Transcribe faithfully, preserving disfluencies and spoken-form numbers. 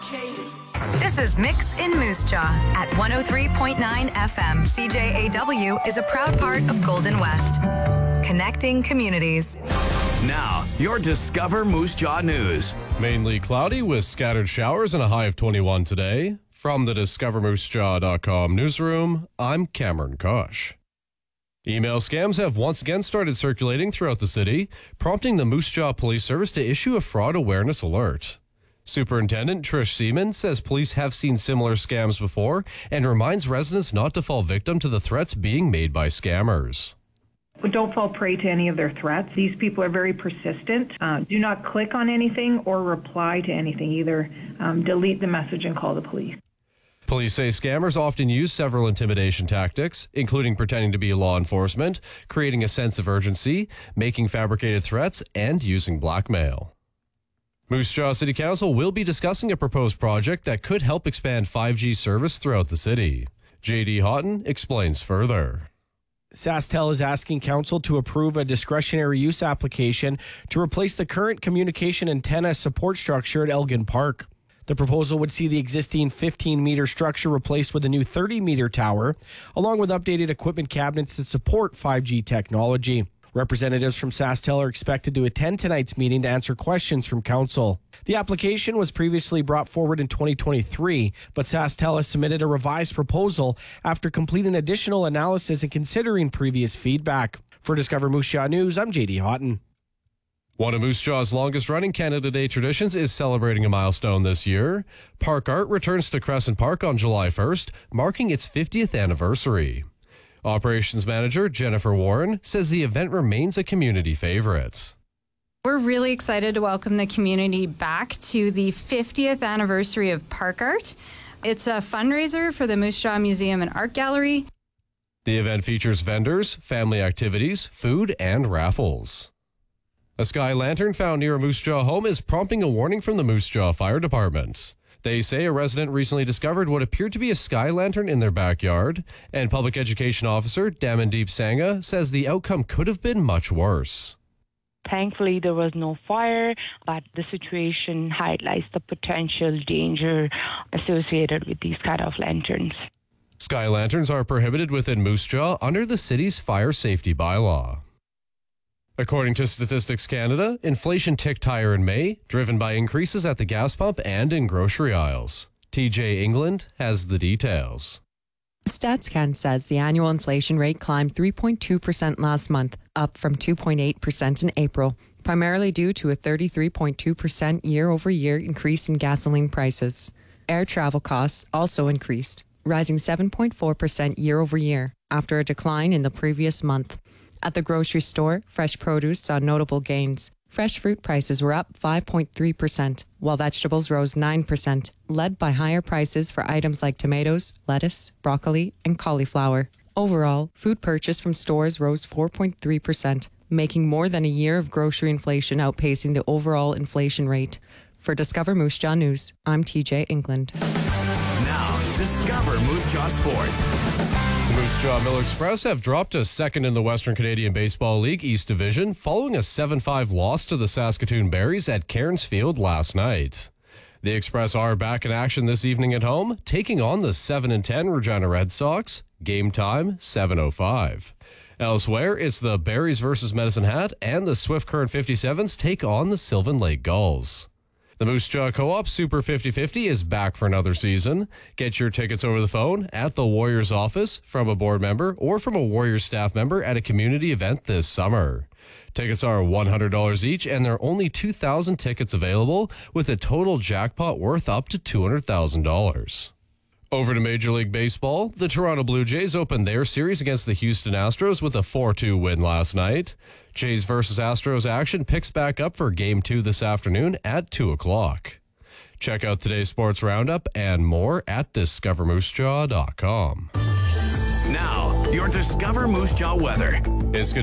This is Mix in Moose Jaw at one oh three point nine F M. C J A W is a proud part of Golden West. Connecting communities. Now, your Discover Moose Jaw news. Mainly cloudy with scattered showers and a high of twenty-one today. From the discover moose jaw dot com newsroom, I'm Cameron Kosh. Email scams have once again started circulating throughout the city, prompting the Moose Jaw Police Service to issue a fraud awareness alert. Superintendent Trish Seaman says police have seen similar scams before and reminds residents not to fall victim to the threats being made by scammers. Don't fall prey to any of their threats. These people are very persistent. Uh, do not click on anything or reply to anything either. Um, delete the message and call the police. Police say scammers often use several intimidation tactics, including pretending to be law enforcement, creating a sense of urgency, making fabricated threats, and using blackmail. Moose Jaw City Council will be discussing a proposed project that could help expand five G service throughout the city. J D Houghton explains further. SaskTel is asking Council to approve a discretionary use application to replace the current communication antenna support structure at Elgin Park. The proposal would see the existing fifteen-meter structure replaced with a new thirty-meter tower, along with updated equipment cabinets to support five G technology. Representatives from SaskTel are expected to attend tonight's meeting to answer questions from Council. The application was previously brought forward in twenty twenty-three, but SaskTel has submitted a revised proposal after completing additional analysis and considering previous feedback. For Discover Moose Jaw News, I'm J D Houghton. One of Moose Jaw's longest-running Canada Day traditions is celebrating a milestone this year. Park Art returns to Crescent Park on July first, marking its fiftieth anniversary. Operations Manager Jennifer Warren says the event remains a community favorite. We're really excited to welcome the community back to the fiftieth anniversary of Park Art. It's a fundraiser for the Moose Jaw Museum and Art Gallery. The event features vendors, family activities, food, and raffles. A sky lantern found near a Moose Jaw home is prompting a warning from the Moose Jaw Fire Department. They say a resident recently discovered what appeared to be a sky lantern in their backyard, and Public Education Officer Damandeep Sangha says the outcome could have been much worse. Thankfully, there was no fire, but the situation highlights the potential danger associated with these kind of lanterns. Sky lanterns are prohibited within Moose Jaw under the city's fire safety bylaw. According to Statistics Canada, inflation ticked higher in May, driven by increases at the gas pump and in grocery aisles. T J England has the details. StatsCan says the annual inflation rate climbed three point two percent last month, up from two point eight percent in April, primarily due to a thirty-three point two percent year-over-year increase in gasoline prices. Air travel costs also increased, rising seven point four percent year-over-year after a decline in the previous month. At the grocery store, fresh produce saw notable gains. Fresh fruit prices were up five point three percent, while vegetables rose nine percent, led by higher prices for items like tomatoes, lettuce, broccoli, and cauliflower. Overall, food purchase from stores rose four point three percent, making more than a year of grocery inflation outpacing the overall inflation rate. For Discover Moose Jaw News, I'm T J England. Now, Discover Moose Jaw Sports. The Moose Jaw Miller Express have dropped to second in the Western Canadian Baseball League East Division following a seven five loss to the Saskatoon Berries at Cairns Field last night. The Express are back in action this evening at home, taking on the seven and ten Regina Red Sox. Game time, seven oh five. Elsewhere, it's the Berries versus Medicine Hat, and the Swift Current fifty-sevens take on the Sylvan Lake Gulls. The Moose Jaw Co-op Super fifty fifty is back for another season. Get your tickets over the phone at the Warriors office, from a board member, or from a Warriors staff member at a community event this summer. Tickets are one hundred dollars each, and there are only two thousand tickets available, with a total jackpot worth up to two hundred thousand dollars. Over to Major League Baseball, the Toronto Blue Jays opened their series against the Houston Astros with a four two win last night. Jays versus Astros action picks back up for Game two this afternoon at two o'clock. Check out today's sports roundup and more at discover moose jaw dot com. Now, your Discover Moose Jaw weather. It's